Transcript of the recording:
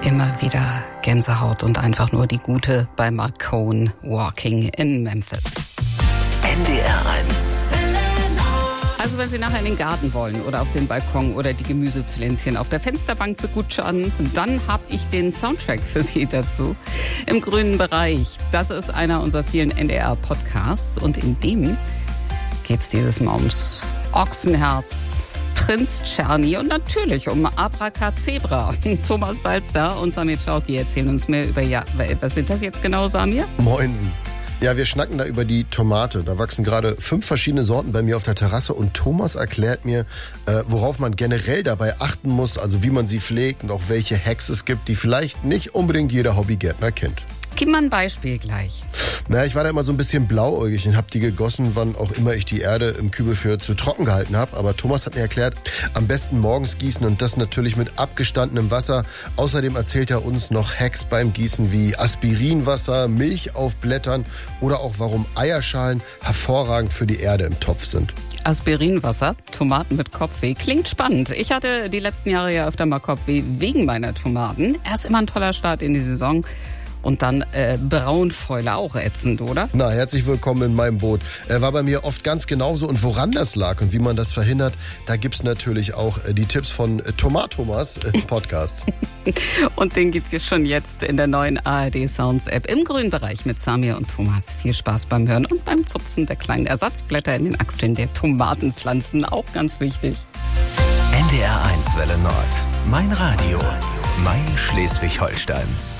Immer wieder Gänsehaut und einfach nur die gute bei Marc Cohn, Walking in Memphis. NDR 1. Also wenn Sie nachher in den Garten wollen oder auf den Balkon oder die Gemüsepflänzchen auf der Fensterbank begutschern, dann habe ich den Soundtrack für Sie dazu. Im grünen Bereich. Das ist einer unserer vielen NDR-Podcasts und in dem geht es dieses Mal ums Ochsenherz, Prinz Czerny und natürlich um Abracazebra. Thomas Balster und Samir Chowki erzählen uns mehr über, was sind das jetzt genau, Samir? Moinsen. Ja, wir schnacken da über die Tomate. Da wachsen gerade 5 verschiedene Sorten bei mir auf der Terrasse und Thomas erklärt mir, worauf man generell dabei achten muss, also wie man sie pflegt und auch welche Hacks es gibt, die vielleicht nicht unbedingt jeder Hobbygärtner kennt. Gib mal ein Beispiel gleich. Naja, ich war da immer so ein bisschen blauäugig und habe die gegossen, wann auch immer ich die Erde im Kübel für zu trocken gehalten habe. Aber Thomas hat mir erklärt, am besten morgens gießen und das natürlich mit abgestandenem Wasser. Außerdem erzählt er uns noch Hacks beim Gießen wie Aspirinwasser, Milch auf Blättern oder auch warum Eierschalen hervorragend für die Erde im Topf sind. Aspirinwasser, Tomaten mit Kopfweh, klingt spannend. Ich hatte die letzten Jahre ja öfter mal Kopfweh wegen meiner Tomaten. Erst immer ein toller Start in die Saison. Und dann Braunfäule, auch ätzend, oder? Na, herzlich willkommen in meinem Boot. War bei mir oft ganz genauso. Und woran das lag und wie man das verhindert, da gibt's natürlich auch die Tipps von Tomatomas im Podcast. Und den gibt's hier schon jetzt in der neuen ARD Sounds App im grünen Bereich mit Samir und Thomas. Viel Spaß beim Hören und beim Zupfen der kleinen Ersatzblätter in den Achseln der Tomatenpflanzen. Auch ganz wichtig. NDR 1 Welle Nord. Mein Radio. Mein Schleswig-Holstein.